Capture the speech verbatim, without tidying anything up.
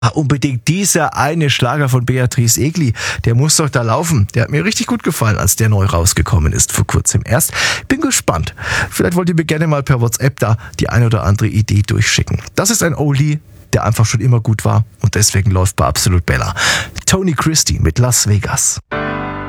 Ah, unbedingt dieser eine Schlager von Beatrice Egli, der muss doch da laufen. Der hat mir richtig gut gefallen, als der neu rausgekommen ist, vor kurzem erst. Bin gespannt. Vielleicht wollt ihr mir gerne mal per WhatsApp da die eine oder andere Idee durchschicken. Das ist ein Oldie, der einfach schon immer gut war und deswegen läuft bei Absolut Bella. Tony Christie mit Las Vegas.